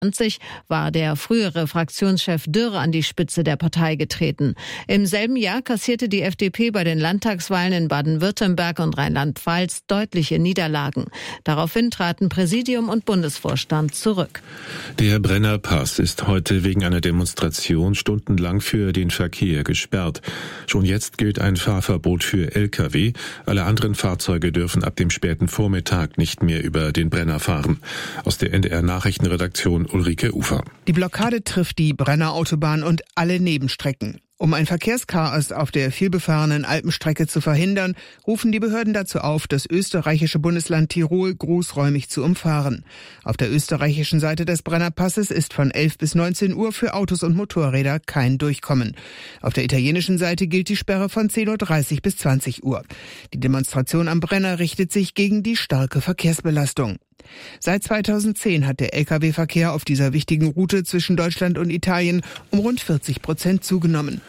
war der frühere Fraktionschef Dürr an die Spitze der Partei getreten. Im selben Jahr kassierte die FDP bei den Landtagswahlen in Baden-Württemberg und Rheinland-Pfalz deutliche Niederlagen. Daraufhin traten Präsidium und Bundesvorstand zurück. Der Brennerpass ist heute wegen einer Demonstration stundenlang für den Verkehr gesperrt. Schon jetzt gilt ein Fahrverbot für Lkw. Alle anderen Fahrzeuge dürfen ab dem späten Vormittag nicht mehr über den Brenner fahren. Aus der NDR-Nachrichtenredaktion Ulrike Ufer. Die Blockade trifft die Brennerautobahn und alle Nebenstrecken. Um ein Verkehrschaos auf der vielbefahrenen Alpenstrecke zu verhindern, rufen die Behörden dazu auf, das österreichische Bundesland Tirol großräumig zu umfahren. Auf der österreichischen Seite des Brennerpasses ist von 11 bis 19 Uhr für Autos und Motorräder kein Durchkommen. Auf der italienischen Seite gilt die Sperre von 10.30 Uhr bis 20 Uhr. Die Demonstration am Brenner richtet sich gegen die starke Verkehrsbelastung. Seit 2010 hat der Lkw-Verkehr auf dieser wichtigen Route zwischen Deutschland und Italien um rund 40% zugenommen.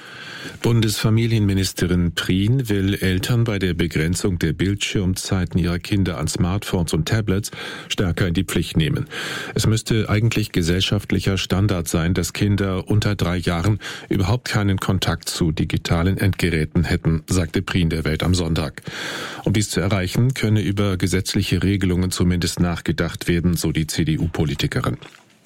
Bundesfamilienministerin Prien will Eltern bei der Begrenzung der Bildschirmzeiten ihrer Kinder an Smartphones und Tablets stärker in die Pflicht nehmen. Es müsste eigentlich gesellschaftlicher Standard sein, dass Kinder unter 3 Jahren überhaupt keinen Kontakt zu digitalen Endgeräten hätten, sagte Prien der Welt am Sonntag. Um dies zu erreichen, könne über gesetzliche Regelungen zumindest nachgedacht werden, so die CDU-Politikerin.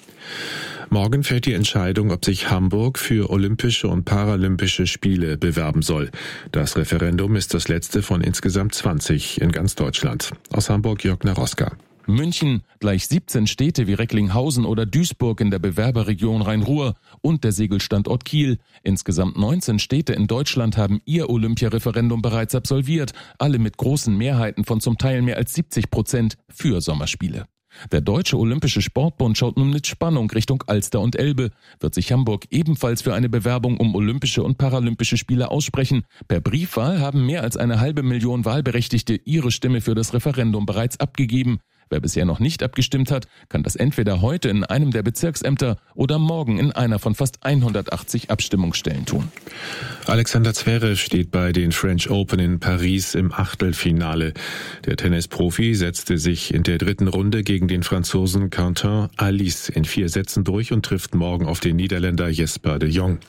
Morgen fällt die Entscheidung, ob sich Hamburg für Olympische und Paralympische Spiele bewerben soll. Das Referendum ist das letzte von insgesamt 20 in ganz Deutschland. Aus Hamburg Jörg Naroska. München, gleich 17 Städte wie Recklinghausen oder Duisburg in der Bewerberregion Rhein-Ruhr und der Segelstandort Kiel. Insgesamt 19 Städte in Deutschland haben ihr Olympiareferendum bereits absolviert, alle mit großen Mehrheiten von zum Teil mehr als 70% für Sommerspiele. Der Deutsche Olympische Sportbund schaut nun mit Spannung Richtung Alster und Elbe. Wird sich Hamburg ebenfalls für eine Bewerbung um Olympische und Paralympische Spiele aussprechen? Per Briefwahl haben mehr als 500.000 Wahlberechtigte ihre Stimme für das Referendum bereits abgegeben. Wer bisher noch nicht abgestimmt hat, kann das entweder heute in einem der Bezirksämter oder morgen in einer von fast 180 Abstimmungsstellen tun. Alexander Zverev steht bei den French Open in Paris im Achtelfinale. Der Tennisprofi setzte sich in der 3. Runde gegen den Franzosen Quentin Alice in 4 Sätzen durch und trifft morgen auf den Niederländer Jesper de Jong.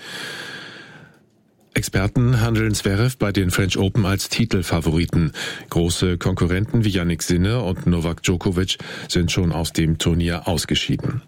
Experten handeln Zverev bei den French Open als Titelfavoriten. Große Konkurrenten wie Jannik Sinner und Novak Djokovic sind schon aus dem Turnier ausgeschieden.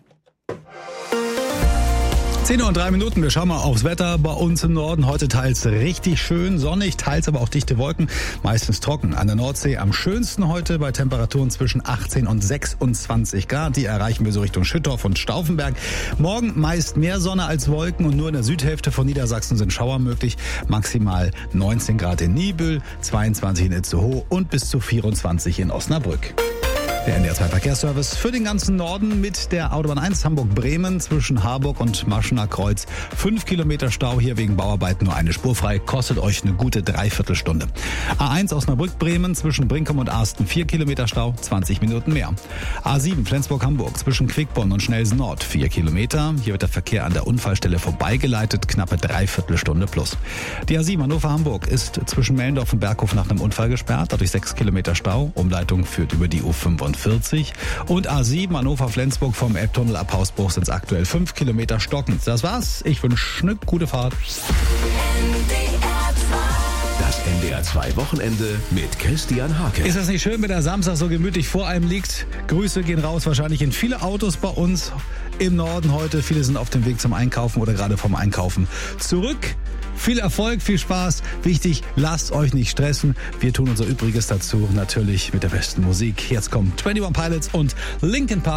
10:03 Uhr, wir schauen mal aufs Wetter bei uns im Norden. Heute teils richtig schön sonnig, teils aber auch dichte Wolken, meistens trocken. An der Nordsee am schönsten heute bei Temperaturen zwischen 18 und 26 Grad. Die erreichen wir so Richtung Schüttorf und Stauffenberg. Morgen meist mehr Sonne als Wolken und nur in der Südhälfte von Niedersachsen sind Schauer möglich. Maximal 19 Grad in Niebüll, 22 in Itzehoe und bis zu 24 in Osnabrück. Der NDR 2 Verkehrsservice für den ganzen Norden mit der Autobahn 1 Hamburg-Bremen zwischen Harburg und Maschener Kreuz. 5 Kilometer Stau hier wegen Bauarbeiten, nur eine Spur frei, kostet euch eine gute Dreiviertelstunde. A1 Osnabrück-Bremen zwischen Brinkum und Arsten 4 Kilometer Stau, 20 Minuten mehr. A7 Flensburg-Hamburg zwischen Quickborn und Schnelsen Nord 4 Kilometer. Hier wird der Verkehr an der Unfallstelle vorbeigeleitet, knappe Dreiviertelstunde plus. Die A7 Hannover-Hamburg ist zwischen Mellendorf und Berghof nach einem Unfall gesperrt, dadurch 6 Kilometer Stau. Umleitung führt über die U45. Und A7 Hannover-Flensburg vom Elbtunnel ab Hausbruch sind es aktuell 5 Kilometer stockend. Das war's. Ich wünsche eine gute Fahrt. Das NDR 2 Wochenende mit Christian Hake. Ist das nicht schön, wenn der Samstag so gemütlich vor einem liegt? Grüße gehen raus wahrscheinlich in viele Autos bei uns im Norden heute. Viele sind auf dem Weg zum Einkaufen oder gerade vom Einkaufen zurück. Viel Erfolg, viel Spaß. Wichtig, lasst euch nicht stressen. Wir tun unser Übriges dazu, natürlich mit der besten Musik. Jetzt kommen 21 Pilots und Linkin Park.